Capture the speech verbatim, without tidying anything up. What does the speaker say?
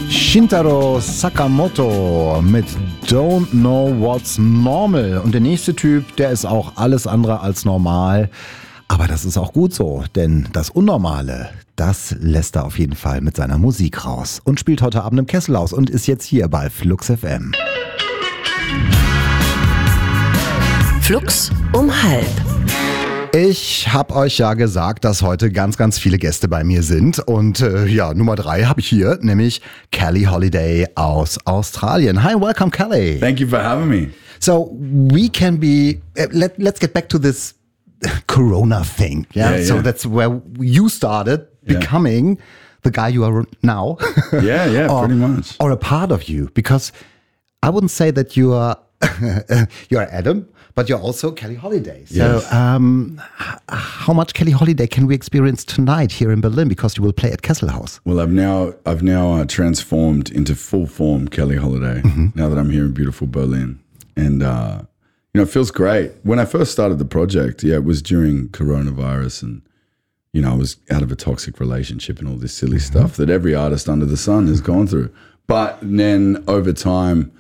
Shintaro Sakamoto mit Don't Know What's Normal. Und der nächste Typ, der ist auch alles andere als normal. Aber das ist auch gut so, denn das Unnormale, das lässt er auf jeden Fall mit seiner Musik raus. Und spielt heute Abend im Kesselhaus und ist jetzt hier bei Flux F M. Flux um halb. Ich habe euch ja gesagt, dass heute ganz, ganz viele Gäste bei mir sind. Und äh, ja, Nummer drei habe ich hier, nämlich Kelly Holiday aus Australien. Hi, welcome, Kelly. Thank you for having me. So we can be, uh, let, let's get back to this Corona thing. Yeah, Yeah, so yeah. that's where you started becoming yeah. the guy you are now. yeah, yeah, or, pretty much. Or a part of you, because I wouldn't say that you are, you're Adam, but you're also Kelly Holiday. So Yes. um, how much Kelly Holiday can we experience tonight here in Berlin? Because you will play at Kesselhaus. Well, I've now I've now uh, transformed into full form Kelly Holiday mm-hmm. now that I'm here in beautiful Berlin, and uh, you know it feels great. When I first started the project, yeah, it was during coronavirus, and you know I was out of a toxic relationship and all this silly mm-hmm. stuff that every artist under the sun has gone through. But then over time,